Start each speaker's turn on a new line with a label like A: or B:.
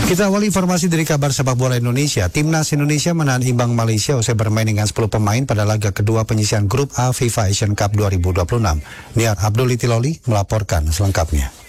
A: Kita awali informasi dari kabar sepak bola Indonesia. Timnas Indonesia menahan imbang Malaysia usai bermain dengan 10 pemain pada laga kedua penyisihan grup A FIFA Asian Cup 2026. Niar Abdul Itiloli melaporkan selengkapnya.